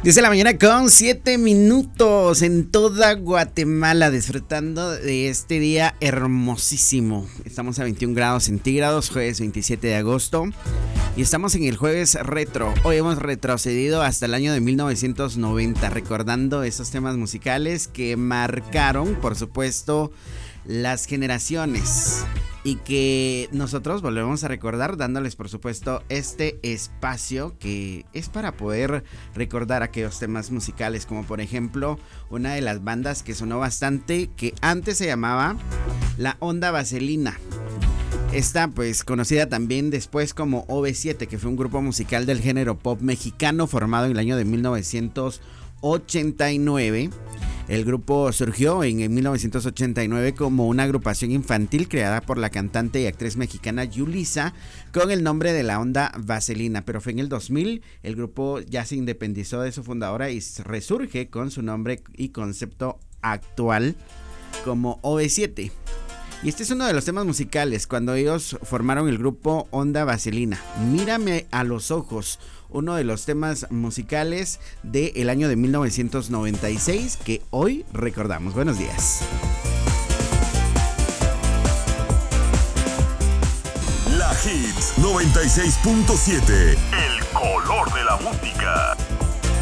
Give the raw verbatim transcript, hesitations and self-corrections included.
Diez de la mañana con siete minutos en toda Guatemala, disfrutando de este día hermosísimo. Estamos a veintiún grados centígrados, jueves veintisiete de agosto. Y estamos en el jueves retro. Hoy hemos retrocedido hasta el año de mil novecientos noventa, recordando esos temas musicales que marcaron, por supuesto, las generaciones. Y que nosotros volvemos a recordar dándoles, por supuesto, este espacio que es para poder recordar aquellos temas musicales, como por ejemplo una de las bandas que sonó bastante, que antes se llamaba La Onda Vaselina. Esta, pues, conocida también después como O V siete, que fue un grupo musical del género pop mexicano formado en el año de mil novecientos ochenta y nueve. El grupo surgió en, en mil novecientos ochenta y nueve como una agrupación infantil creada por la cantante y actriz mexicana Yulisa con el nombre de La Onda Vaselina, pero fue en el dos mil el grupo ya se independizó de su fundadora y resurge con su nombre y concepto actual como O V siete. Y este es uno de los temas musicales cuando ellos formaron el grupo Onda Vaselina. Mírame a los ojos, uno de los temas musicales del año de mil novecientos noventa y seis que hoy recordamos. Buenos días. La Hits noventa y seis punto siete, el color de la música.